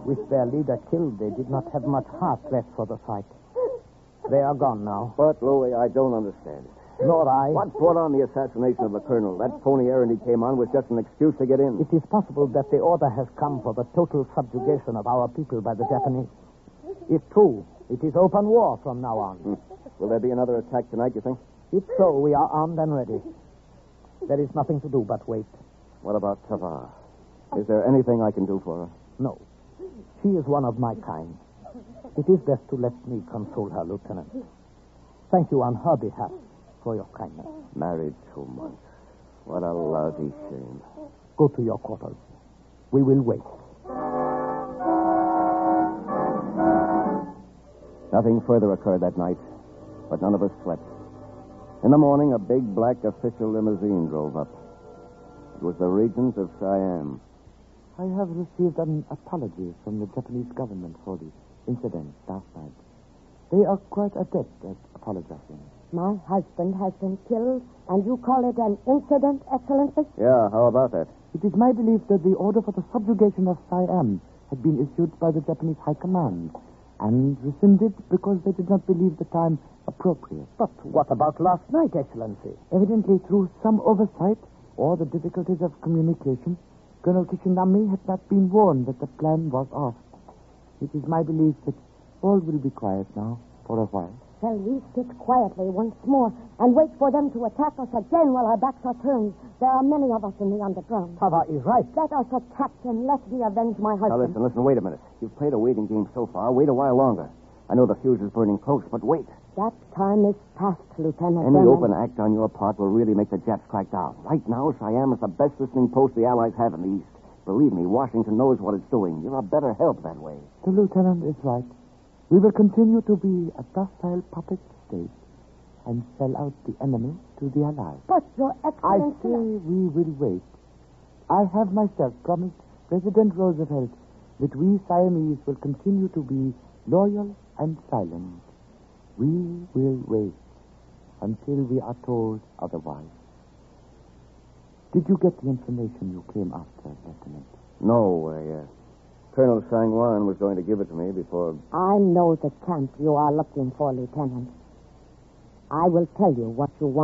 With their leader killed, they did not have much heart left for the fight. They are gone now. But, Louis, I don't understand it. Nor I. What brought on the assassination of the colonel? That phony errand he came on was just an excuse to get in. It is possible that the order has come for the total subjugation of our people by the Japanese. If true, it is open war from now on. Will there be another attack tonight, you think? If so, we are armed and ready. There is nothing to do but wait. What about Tavar? Is there anything I can do for her? No. She is one of my kind. It is best to let me console her, Lieutenant. Thank you on her behalf for your kindness. Married 2 months. What a lousy shame. Go to your quarters. We will wait. Nothing further occurred that night, but none of us slept. In the morning, a big black official limousine drove up. It was the Regent of Siam. I have received an apology from the Japanese government for the incident last night. They are quite adept at apologizing. My husband has been killed, and you call it an incident, Excellency? Yeah, how about that? It is my belief that the order for the subjugation of Siam had been issued by the Japanese High Command and rescinded because they did not believe the time appropriate. But what about last night, Excellency? Evidently, through some oversight or the difficulties of communication, Colonel Kishinami had not been warned that the plan was off. It is my belief that all will be quiet now for a while. Shall we sit quietly once more and wait for them to attack us again while our backs are turned? There are many of us in the underground. Tavar is right. Let us attack and let me avenge my husband. Now, listen, wait a minute. You've played a waiting game so far. Wait a while longer. I know the fuse is burning close, but wait. That time is past, Lieutenant. Any open act on your part will really make the Japs crack down. Right now, Siam is the best listening post the Allies have in the East. Believe me, Washington knows what it's doing. You're a better help that way. The lieutenant is right. We will continue to be a docile puppet state and sell out the enemy to the Allies. But, Your I Excellency... say we will wait. I have myself promised President Roosevelt that we Siamese will continue to be loyal and silent. We will wait until we are told otherwise. Did you get the information you came after, Lieutenant? No, Colonel Sangwan was going to give it to me before... I know the camp you are looking for, Lieutenant. I will tell you what you want.